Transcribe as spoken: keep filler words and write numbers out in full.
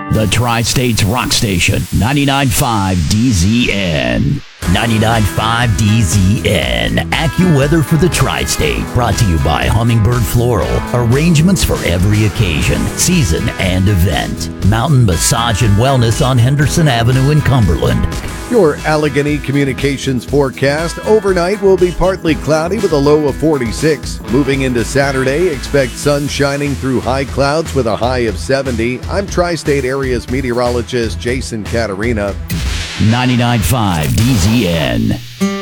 The Tri-States Rock Station, ninety-nine point five D Z N. ninety-nine point five D Z N. AccuWeather for the Tri-State. Brought to you by Hummingbird Floral. Arrangements for every occasion, season, and event. Mountain Massage and Wellness on Henderson Avenue in Cumberland. Your Allegheny Communications forecast. Overnight will be partly cloudy with a low of forty-six. Moving into Saturday, expect sun shining through high clouds with a high of seventy. I'm Tri-State Area's meteorologist Jason Caterina. ninety-nine point five D Z N.